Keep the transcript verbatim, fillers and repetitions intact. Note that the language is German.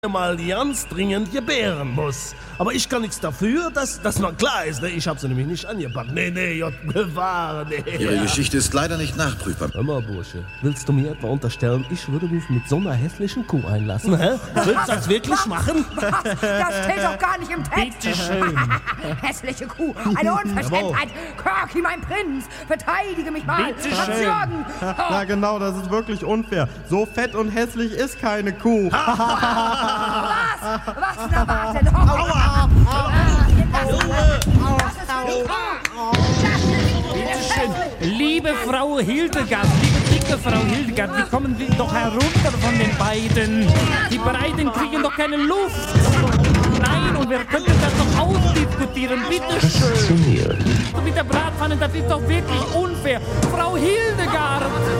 mal ganz dringend gebären muss. Aber ich kann nichts dafür, dass das mal klar ist. Ne? Ich habe sie nämlich nicht angepackt. Nee, nee, J. bewahre, nee. Ihre Geschichte ist leider nicht nachprüfbar. Hör mal, Bursche, willst du mir etwa unterstellen, ich würde mich mit so einer hässlichen Kuh einlassen, hä? Willst du das wirklich machen? Was? Das steht doch gar nicht im Text. Bitte schön. Hässliche Kuh, eine Unverschämtheit. Kirky, mein Prinz, verteidige mich mal. Bitte Hans schön. Jürgen. Na genau, das ist wirklich unfair. So fett und hässlich ist keine Kuh. Was? Was na warte doch. Aua! Liebe Frau Hildegard, liebe dicke Frau Hildegard, wie kommen wir doch herunter von den beiden? Die beiden kriegen doch keine Luft. Nein, und wir könnten das doch ausdiskutieren, bitteschön. Mit der Bratpfanne, das ist doch wirklich unfair. Frau Hildegard!